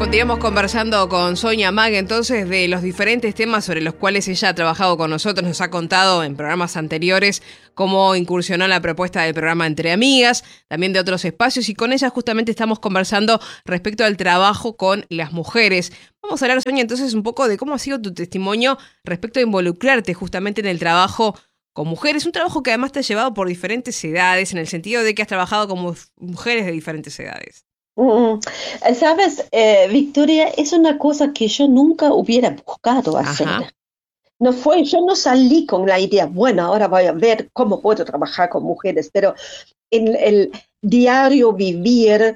Continuamos conversando con Sonia Mag entonces de los diferentes temas sobre los cuales ella ha trabajado con nosotros. Nos ha contado en programas anteriores cómo incursionó en la propuesta del programa Entre Amigas, también de otros espacios, y con ella justamente estamos conversando respecto al trabajo con las mujeres. Vamos a hablar, Sonia, entonces un poco de cómo ha sido tu testimonio respecto a involucrarte justamente en el trabajo con mujeres, un trabajo que además te ha llevado por diferentes edades, en el sentido de que has trabajado con mujeres de diferentes edades. Sabes, Victoria, es una cosa que yo nunca hubiera buscado hacer. Ajá. Yo no salí con la idea, bueno, ahora voy a ver cómo puedo trabajar con mujeres, pero en el diario vivir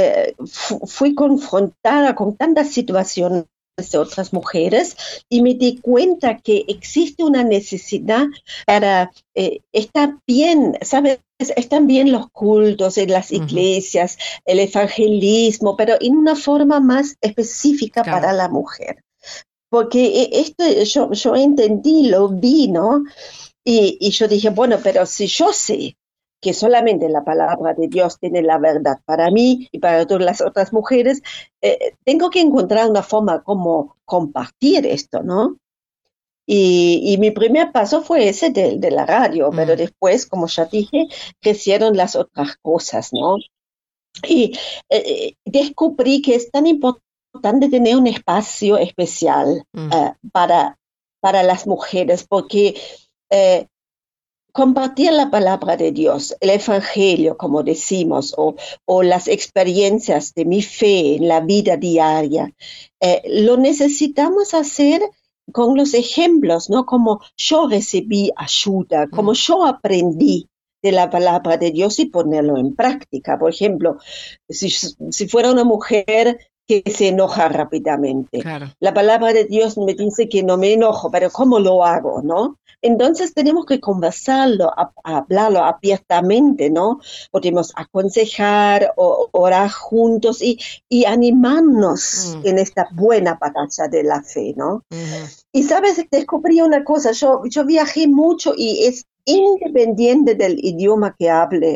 fui confrontada con tantas situaciones de otras mujeres y me di cuenta que existe una necesidad para estar bien, ¿sabes? Están bien los cultos en las iglesias, el evangelismo, pero en una forma más específica Claro. para la mujer. Porque esto yo entendí, lo vi, ¿no? Y yo dije, bueno, pero si yo sé que solamente la palabra de Dios tiene la verdad para mí y para todas las otras mujeres, tengo que encontrar una forma como compartir esto, ¿no? Y mi primer paso fue ese de la radio, pero después, como ya dije, crecieron las otras cosas, ¿no? Y descubrí que es tan importante tener un espacio especial para las mujeres, porque compartir la palabra de Dios, el evangelio, como decimos, o las experiencias de mi fe en la vida diaria, lo necesitamos hacer con los ejemplos, ¿no? Como yo recibí ayuda, como yo aprendí de la palabra de Dios y ponerlo en práctica. Por ejemplo, si fuera una mujer que se enoja rápidamente, Claro. la palabra de Dios me dice que no me enojo, pero ¿cómo lo hago, no? Entonces tenemos que conversarlo, hablarlo abiertamente, ¿no? Podemos aconsejar o orar juntos y animarnos en esta buena batalla de la fe, ¿no? Y sabes, descubrí una cosa, yo viajé mucho y es independiente del idioma que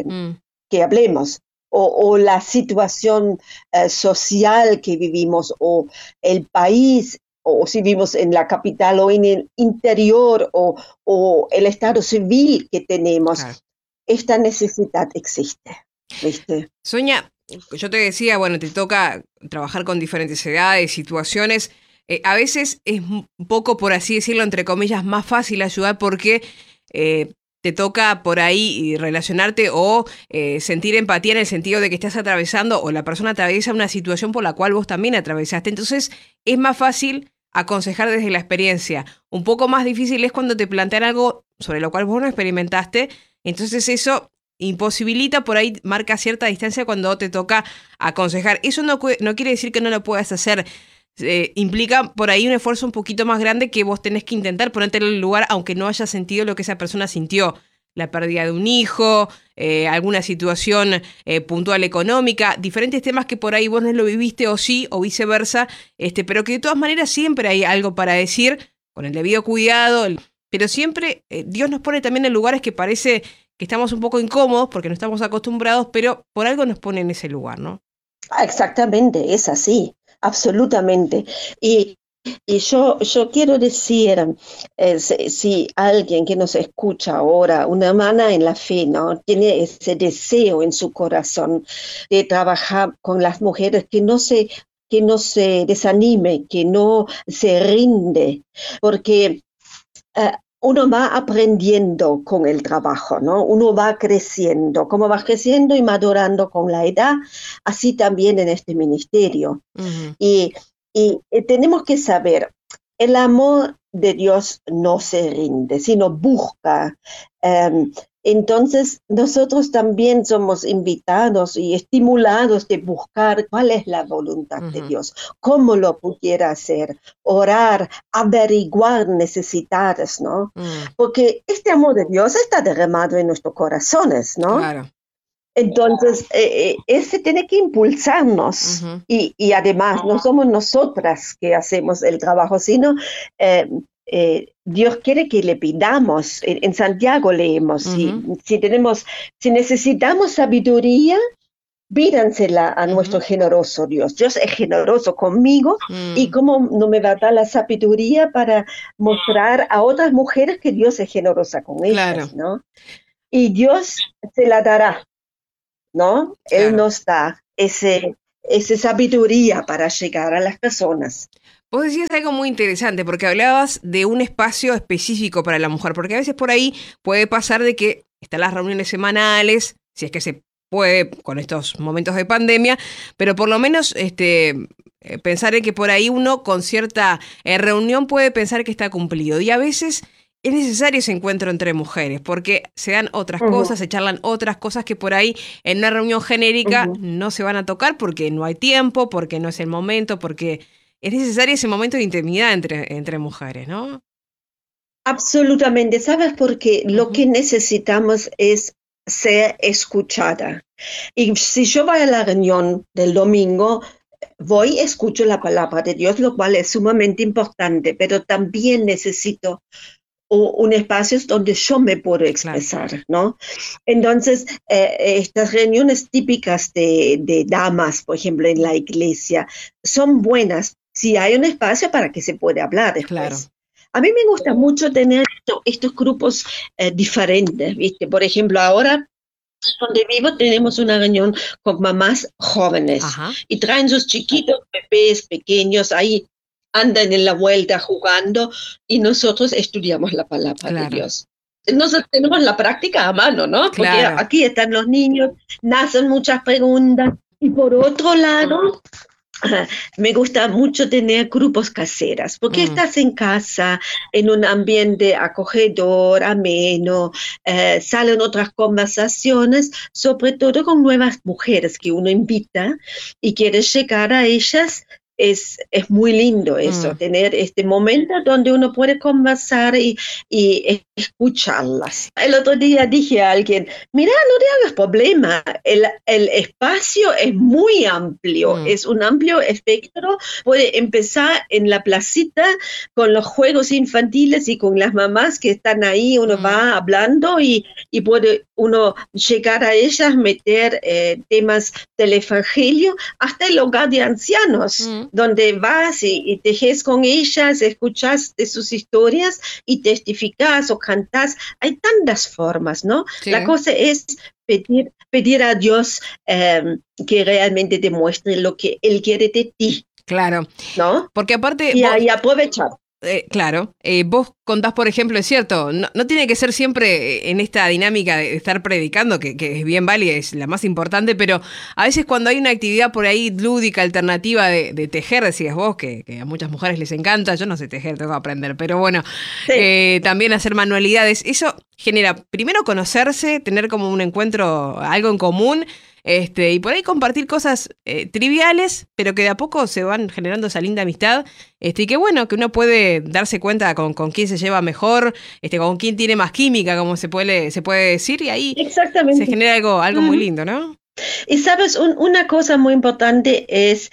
hablemos, o la situación social que vivimos, o el país, o si vivimos en la capital o en el interior, o el estado civil que tenemos. Claro. Esta necesidad existe, ¿viste? Sonia, yo te decía, bueno, te toca trabajar con diferentes edades, situaciones. A veces es un poco, por así decirlo, entre comillas, más fácil ayudar porque te toca por ahí relacionarte o sentir empatía en el sentido de que estás atravesando o la persona atraviesa una situación por la cual vos también atravesaste. Entonces es más fácil aconsejar desde la experiencia. Un poco más difícil es cuando te plantean algo sobre lo cual vos no experimentaste. Entonces eso imposibilita, por ahí marca cierta distancia cuando te toca aconsejar. Eso no quiere decir que no lo puedas hacer. Implica por ahí un esfuerzo un poquito más grande que vos tenés que intentar ponerte en el lugar aunque no hayas sentido lo que esa persona sintió. La pérdida de un hijo, alguna situación puntual económica, diferentes temas que por ahí vos no lo viviste o sí, o viceversa, pero que de todas maneras siempre hay algo para decir, con el debido cuidado, pero siempre Dios nos pone también en lugares que parece que estamos un poco incómodos porque no estamos acostumbrados, pero por algo nos pone en ese lugar, ¿no? Exactamente, es así, absolutamente. Y yo quiero decir, si alguien que nos escucha ahora, una hermana en la fe, ¿no? Tiene ese deseo en su corazón de trabajar con las mujeres, que no se desanime, que no se rinde, porque uno va aprendiendo con el trabajo, ¿no? Uno va creciendo, como va creciendo y madurando con la edad, así también en este ministerio. Y tenemos que saber, el amor de Dios no se rinde, sino busca. Entonces, nosotros también somos invitados y estimulados de buscar cuál es la voluntad de Dios, cómo lo pudiera hacer, orar, averiguar necesidades, ¿no? Porque este amor de Dios está derramado en nuestros corazones, ¿no? Claro. Entonces, ese tiene que impulsarnos y además no somos nosotras que hacemos el trabajo, sino Dios quiere que le pidamos. En Santiago leemos, si necesitamos sabiduría, pídansela a nuestro generoso Dios. Dios es generoso conmigo y cómo no me va a dar la sabiduría para mostrar a otras mujeres que Dios es generosa con ellas, ¿no? Y Dios se la dará, ¿no? Él nos da esa sabiduría para llegar a las personas. Vos decías algo muy interesante, porque hablabas de un espacio específico para la mujer, porque a veces por ahí puede pasar de que están las reuniones semanales, si es que se puede con estos momentos de pandemia, pero por lo menos pensar en que por ahí uno con cierta reunión puede pensar que está cumplido. Y a veces es necesario ese encuentro entre mujeres, porque se dan otras cosas, se charlan otras cosas que por ahí en una reunión genérica no se van a tocar porque no hay tiempo, porque no es el momento, porque es necesario ese momento de intimidad entre mujeres, ¿no? Absolutamente. ¿Sabes por qué? Lo que necesitamos es ser escuchada. Y si yo voy a la reunión del domingo, voy, escucho la palabra de Dios, lo cual es sumamente importante, pero también necesito un espacio donde yo me puedo expresar, ¿no? Entonces, estas reuniones típicas de damas, por ejemplo, en la iglesia, son buenas si hay un espacio para que se pueda hablar después. Claro. A mí me gusta mucho tener estos grupos diferentes, ¿viste? Por ejemplo, ahora donde vivo tenemos una reunión con mamás jóvenes y traen sus chiquitos bebés pequeños, ahí andan en la vuelta jugando y nosotros estudiamos la palabra de Dios. Nosotros tenemos la práctica a mano, ¿no? Porque aquí están los niños, nacen muchas preguntas y por otro lado me gusta mucho tener grupos caseras, porque estás en casa, en un ambiente acogedor, ameno, salen otras conversaciones, sobre todo con nuevas mujeres que uno invita y quiere llegar a ellas. Es muy lindo eso, tener este momento donde uno puede conversar y escucharlas. El otro día dije a alguien, mira, no te hagas problema, el espacio es muy amplio, es un amplio espectro, puede empezar en la placita con los juegos infantiles y con las mamás que están ahí, uno va hablando y puede uno llegar a ellas, meter temas del evangelio, hasta el hogar de ancianos, donde vas y tejes con ellas, escuchas de sus historias y testificas o cantás. Hay tantas formas, ¿no? Sí. La cosa es pedir a Dios que realmente te muestre lo que Él quiere de ti. Claro. ¿No? Porque aparte... Y aprovechar. Claro, vos contás, por ejemplo, es cierto, no tiene que ser siempre en esta dinámica de estar predicando, que es bien válida, es la más importante, pero a veces cuando hay una actividad por ahí lúdica, alternativa de tejer, decías vos, que a muchas mujeres les encanta, yo no sé tejer, tengo que aprender, pero bueno, sí. También hacer manualidades, eso genera primero conocerse, tener como un encuentro, algo en común, y por ahí compartir cosas triviales, pero que de a poco se van generando esa linda amistad, y que bueno, que uno puede darse cuenta con quién se lleva mejor, con quién tiene más química, como se puede decir, y ahí se genera algo muy lindo, ¿no? Y sabes, una cosa muy importante es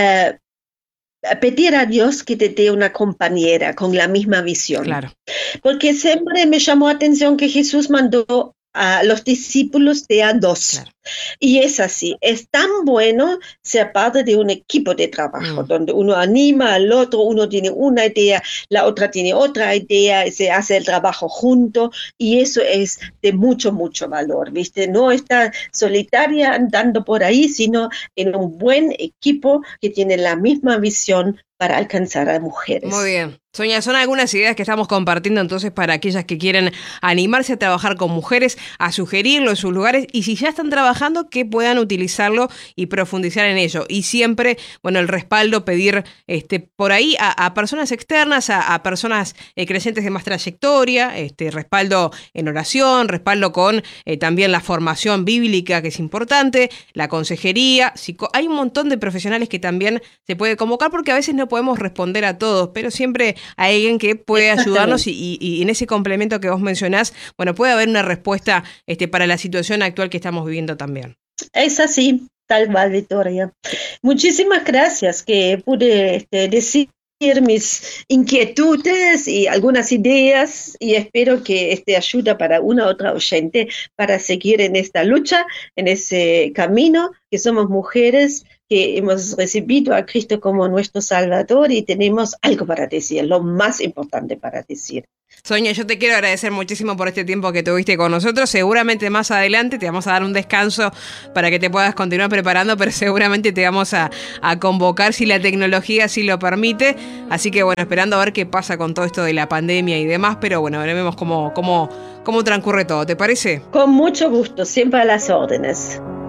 pedir a Dios que te dé una compañera con la misma visión. Claro. Porque siempre me llamó la atención que Jesús mandó a los discípulos de a dos. Claro. Y es así, es tan bueno ser parte de un equipo de trabajo, donde uno anima al otro, uno tiene una idea, la otra tiene otra idea, se hace el trabajo junto, y eso es de mucho, mucho valor, ¿viste? No estar solitaria andando por ahí, sino en un buen equipo que tiene la misma visión para alcanzar a mujeres. Muy bien. Sonia, son algunas ideas que estamos compartiendo entonces para aquellas que quieren animarse a trabajar con mujeres, a sugerirlo en sus lugares y si ya están trabajando, que puedan utilizarlo y profundizar en ello. Y siempre, bueno, el respaldo, pedir por ahí a personas externas, a personas creyentes de más trayectoria, respaldo en oración, respaldo con también la formación bíblica que es importante, la consejería. Hay un montón de profesionales que también se puede convocar porque a veces no podemos responder a todos, pero siempre hay alguien que puede ayudarnos y en ese complemento que vos mencionás, bueno, puede haber una respuesta para la situación actual que estamos viviendo también. Es así, tal cual, Victoria. Muchísimas gracias que pude decir mis inquietudes y algunas ideas y espero que este ayuda para una otra oyente para seguir en esta lucha, en ese camino, que somos mujeres que hemos recibido a Cristo como nuestro Salvador y tenemos algo para decir, lo más importante para decir. Sonia, yo te quiero agradecer muchísimo por este tiempo que tuviste con nosotros. Seguramente más adelante te vamos a dar un descanso para que te puedas continuar preparando, pero seguramente te vamos a convocar si la tecnología así lo permite. Así que bueno, esperando a ver qué pasa con todo esto de la pandemia y demás, pero bueno, veremos cómo transcurre todo. ¿Te parece? Con mucho gusto, siempre a las órdenes.